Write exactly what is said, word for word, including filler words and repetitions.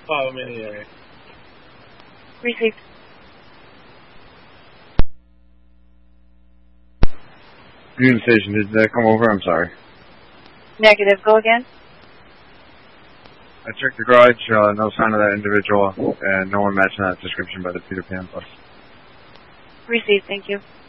Follow me in the area. Received. Union Station, did that come over? I'm sorry. Negative. Go again. I checked the garage, uh, no sign of that individual, and no one matching that description by the Peter Pan bus. Received. Thank you.